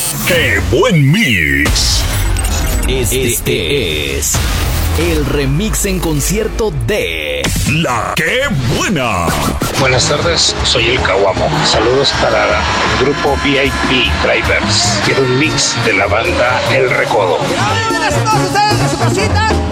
¡Qué buen mix! Este es el remix en concierto de La ¡Qué buena! Buenas tardes, soy el Caguamo. Saludos para el grupo VIP Drivers. Quiero un mix de la banda El Recodo. ¡Buenas a todos ustedes de su casita!